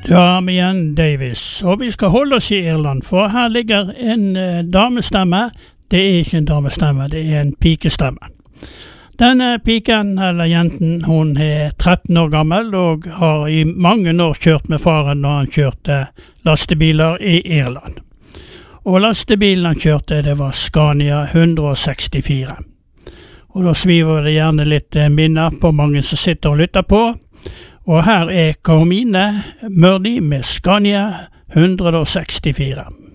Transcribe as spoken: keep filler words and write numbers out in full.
Ja, vi igjen Davis, og vi skal holde oss i Irland, for her ligger en eh, damestemme. Det er ikke en damestemme, det er en pikestemme. Denne piken, eller jenten, hun er tretten år gammel, og har i mange år kjørt med faren når han kjørte lastebiler i Irland. Og lastebilen han kjørte, det var Scania one sixty-four. Og da sviver det gjerne litt eh, minner på mange som sitter og lytter på. Og her er Carmine Murdy med Scania one sixty-four.